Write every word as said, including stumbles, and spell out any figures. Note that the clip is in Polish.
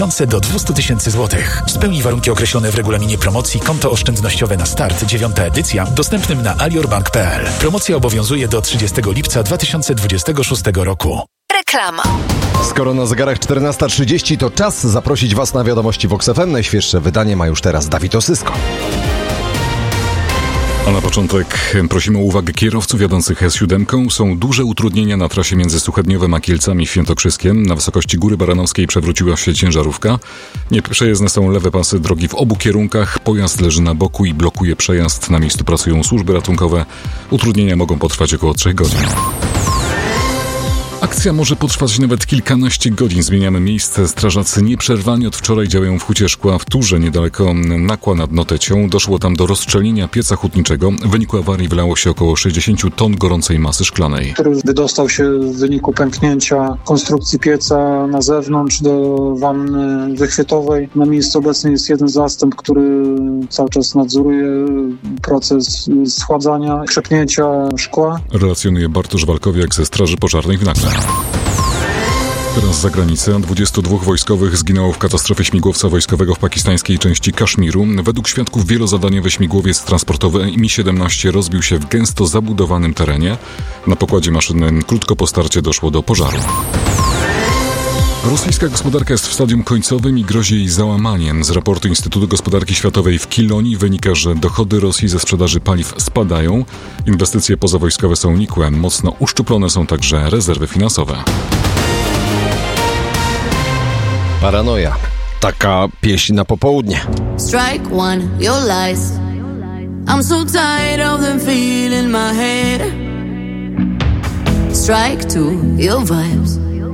tysiące do dwustu tysięcy złotych. Spełnij warunki określone w regulaminie promocji Konto Oszczędnościowe na Start, dziewiąta edycja, dostępnym na aliorbank kropka p l. Promocja obowiązuje do trzydziestego lipca dwa tysiące dwudziestego szóstego roku. Reklama. Skoro na zegarach czternasta trzydzieści, to czas zaprosić Was na wiadomości Vox F M. Najświeższe wydanie ma już teraz Dawid Osysko. A na początek prosimy o uwagę kierowców jadących S siedem. Są duże utrudnienia na trasie między Suchedniowem a Kielcami w Świętokrzyskiem. Na wysokości Góry Baranowskiej przewróciła się ciężarówka. Nieprzejezdne są lewe pasy drogi w obu kierunkach. Pojazd leży na boku i blokuje przejazd. Na miejscu pracują służby ratunkowe. Utrudnienia mogą potrwać około trzech godzin. Akcja może potrwać nawet kilkanaście godzin. Zmieniamy miejsce. Strażacy nieprzerwanie od wczoraj działają w Hucie Szkła w Turze, niedaleko Nakła nad Notecią. Doszło tam do rozszczelnienia pieca hutniczego. W wyniku awarii wylało się około sześćdziesiąt ton gorącej masy szklanej, który wydostał się w wyniku pęknięcia konstrukcji pieca na zewnątrz do wanny wychwytowej. Na miejscu obecnie jest jeden zastęp, który cały czas nadzoruje proces schładzania, krzepnięcia szkła. Relacjonuje Bartosz Walkowiak ze Straży Pożarnej w Nakle. Teraz z zagranicy. dwudziestu dwóch wojskowych zginęło w katastrofie śmigłowca wojskowego w pakistańskiej części Kaszmiru. Według świadków wielozadaniowy śmigłowiec transportowy Mi siedemnaście rozbił się w gęsto zabudowanym terenie. Na pokładzie maszyny krótko po starcie doszło do pożaru. Rosyjska gospodarka jest w stadium końcowym i grozi jej załamaniem. Z raportu Instytutu Gospodarki Światowej w Kilonii wynika, że dochody Rosji ze sprzedaży paliw spadają. Inwestycje pozawojskowe są nikłe. Mocno uszczuplone są także rezerwy finansowe. Paranoja. Taka pieśń na popołudnie. Strike one, your lies. I'm so tired of them feeling my head. Strike two, your vibes.